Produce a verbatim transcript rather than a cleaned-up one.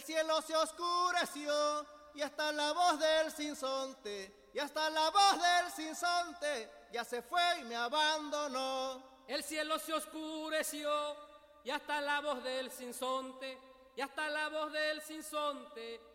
El cielo se oscureció y hasta la voz del sinsonte, y hasta la voz del sinsonte ya se fue y me abandonó. El cielo se oscureció y hasta la voz del sinsonte, y hasta la voz del sinsonte